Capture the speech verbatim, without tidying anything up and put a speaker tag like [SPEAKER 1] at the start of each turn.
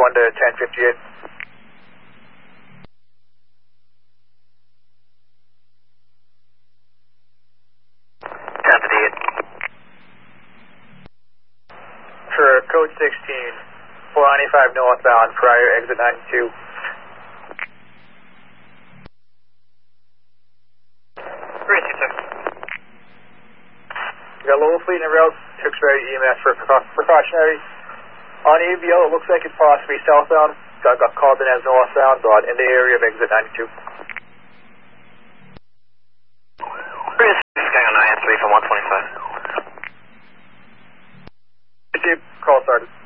[SPEAKER 1] one to ten fifty-eight.
[SPEAKER 2] ten fifty-eight.
[SPEAKER 1] For code sixteen, four ninety-five northbound, prior exit ninety-two.
[SPEAKER 2] Received, sir.
[SPEAKER 1] You got local fleet en route, Tewksbury E M S for precau- precautionary. On A V L, it looks like it's possibly southbound. Got, got called in as northbound, but in the area of exit ninety-two.
[SPEAKER 2] Received, Sky on nine three from one twenty-five.
[SPEAKER 1] Received, call started.